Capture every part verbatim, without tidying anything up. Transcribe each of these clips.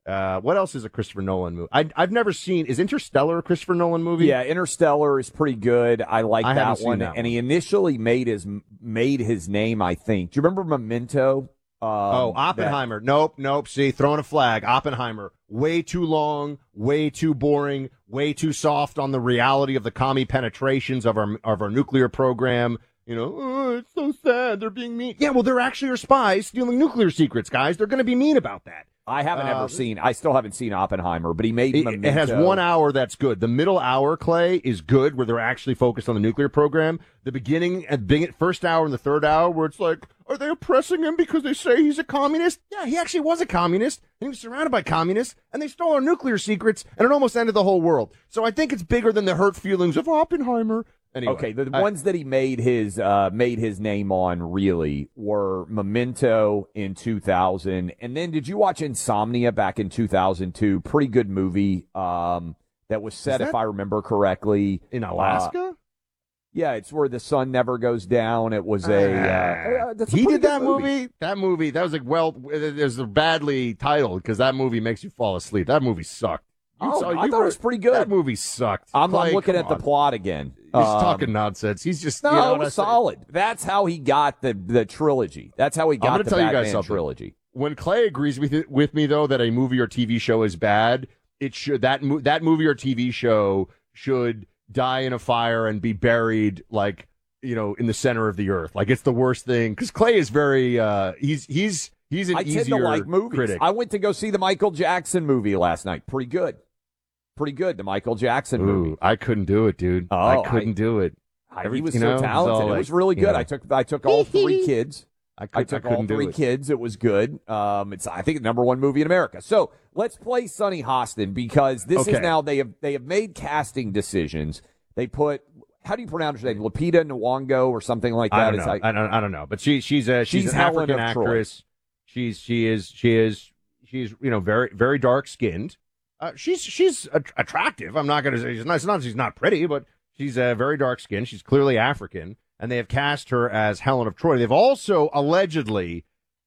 Uh, what else is a Christopher Nolan movie? I, I've never seen. Is Interstellar a Christopher Nolan movie? Yeah, Interstellar is pretty good. I like I that one. that and one. he initially made his made his name, I think. Do you remember Memento? Um, oh, Oppenheimer. That, nope, nope. See, throwing a flag. Oppenheimer. Way too long, way too boring, way too soft on the reality of the commie penetrations of our of our nuclear program. You know, oh, it's so sad. They're being mean. Yeah, well, they're actually our spies stealing nuclear secrets, guys. They're going to be mean about that. I haven't uh, ever seen, I still haven't seen Oppenheimer, but he made it, Memento. It has one hour that's good. The middle hour, Clay, is good, where they're actually focused on the nuclear program. The beginning, and beginning, first hour and the third hour, where it's like, are they oppressing him because they say he's a communist? Yeah, he actually was a communist, and he was surrounded by communists, and they stole our nuclear secrets, and it almost ended the whole world. So I think it's bigger than the hurt feelings of Oppenheimer. Anyway, okay, the I, ones that he made his uh, made his name on really were Memento in two thousand, and then did you watch Insomnia back in two thousand two? Pretty good movie um, that was set, that if I remember correctly, in Alaska. Uh, yeah, it's where the sun never goes down. It was a. Uh, uh, that's a he did that movie. movie. That movie. That was like well, there's a badly titled because that movie makes you fall asleep. That movie sucked. You Oh, saw, I you thought were, it was pretty good. That movie sucked. I'm, Clay, I'm looking come at the on. plot again. He's Um, talking nonsense. He's just No, you know it what I was say? solid. That's how he got the the trilogy. That's how he I'm got gonna the tell you Batman guys something. trilogy. When Clay agrees with it, with me though that a movie or T V show is bad, it should that mo- that movie or T V show should die in a fire and be buried like you know in the center of the earth. Like it's the worst thing because Clay is very uh, he's he's he's an I easier tend to like movies. critic. I went to go see the Michael Jackson movie last night. Pretty good. Pretty good, the Michael Jackson movie. Ooh, I couldn't do it, dude. Oh, I couldn't I, do it. I, Every, he was you so know, it was talented. all It like, was really you good. know. I took I took all three kids. I, could, I took I all couldn't do three it. kids. It was good. Um, it's I think the number one movie in America. So let's play Sonny Hostin because this Okay. is now they have they have made casting decisions. They put how do you pronounce her name? Lupita Nyong'o or something like that. I don't It's know. like- I don't. I don't know. But she she's a she's, She's an Helen African of Troy. actress. She's she is she is she's you know very very dark skinned. Uh, she's she's a- attractive. I'm not going to say she's not. It's not she's not pretty, but she's uh, very dark skinned. She's clearly African, and they have cast her as Helen of Troy. They've also allegedly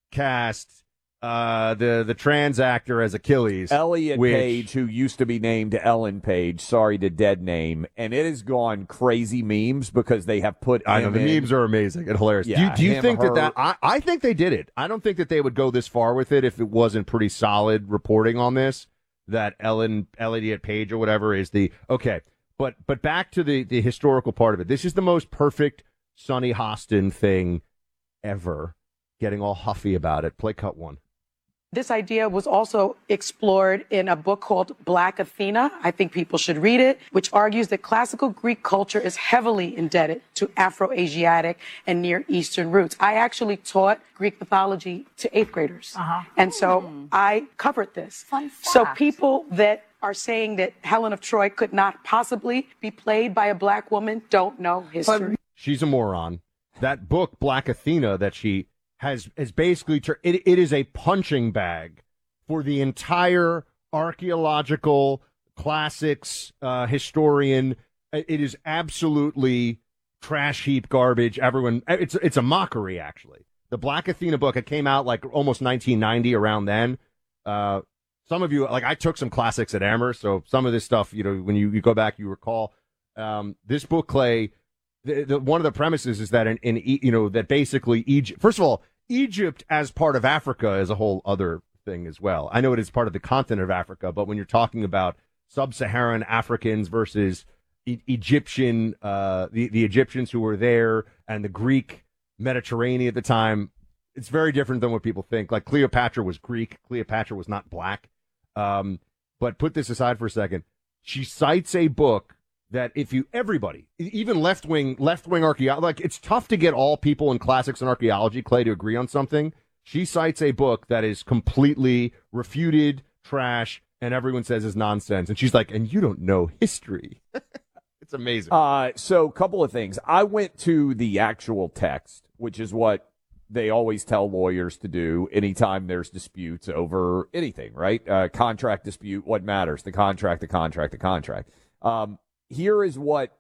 cast uh, the the trans actor as Achilles. Elliot which- Page, who used to be named Ellen Page, sorry to dead name, and it has gone crazy memes because they have put I know him the in. memes are amazing and hilarious. Yeah, do you, do you him, think her- that that I, I think they did it. I don't think that they would go this far with it if it wasn't pretty solid reporting on this. That Ellen Elliot Page or whatever is the okay. But but back to the the historical part of it. This is the most perfect Sonny Hostin thing ever. Getting all huffy about it. Play cut one. This idea was also explored in a book called Black Athena. I think people should read it, which argues that classical Greek culture is heavily indebted to Afro-Asiatic and Near Eastern roots. I actually taught Greek mythology to eighth graders. Uh-huh. And so I covered this. Fun So fact. people that are saying that Helen of Troy could not possibly be played by a black woman don't know history. She's a moron. That book, Black Athena, that she has has basically tur- it, it is a punching bag for the entire archaeological classics uh, historian. It is absolutely trash heap garbage. Everyone, it's it's a mockery actually. The Black Athena book, it came out like almost nineteen ninety around then. Uh, some of you, like I took some classics at Amherst, so some of this stuff, you know, when you, you go back, you recall um, this book, Clay. The, the, one of the premises is that in, in E- you know that basically Egypt. First of all, Egypt as part of Africa is a whole other thing as well. I know it is part of the continent of Africa, but when you're talking about sub-Saharan Africans versus e- Egyptian, uh, the the Egyptians who were there and the Greek Mediterranean at the time, it's very different than what people think. Like Cleopatra was Greek, Cleopatra was not black. Um, but put this aside for a second. She cites a book that if you, everybody, even left-wing, left-wing archaeology, like it's tough to get all people in classics and archaeology, Clay, to agree on something. She cites a book that is completely refuted, trash, and everyone says is nonsense. And she's like, and you don't know history. It's amazing. Uh, so, a couple of things. I went to the actual text, which is what they always tell lawyers to do anytime there's disputes over anything, right? Uh, contract dispute, what matters? The contract, the contract, the contract. Um, here is what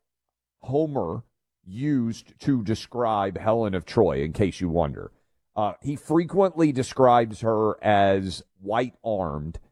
Homer used to describe Helen of Troy, in case you wonder. Uh, he frequently describes her as white-armed